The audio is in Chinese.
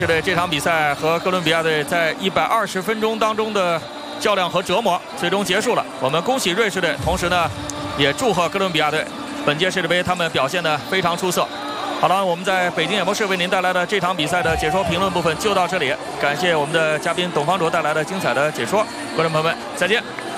的这场比赛和哥伦比亚队在120分钟当中的较量和折磨最终结束了。我们恭喜瑞士队，同时呢，也祝贺哥伦比亚队。本届世界杯他们表现得非常出色。好了，我们在北京演播室为您带来的这场比赛的解说评论部分就到这里，感谢我们的嘉宾董方卓带来的精彩的解说。观众朋友们，再见。